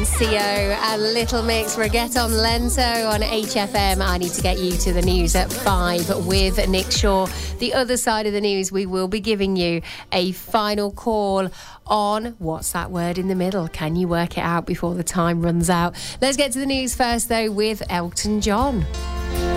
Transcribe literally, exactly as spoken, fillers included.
C O and Little Mix Reggaeton Lento on H F M. I need to get you to the news at five with Nick Shaw. The other side of the news, we will be giving you a final call on what's that word in the middle. Can you work it out before the time runs out? Let's get to the news first, though, with Elton John.